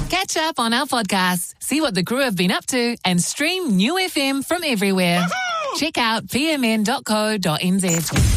Catch up on our podcasts, see what the crew have been up to, and stream New FM from everywhere. Check out pmn.co.nz.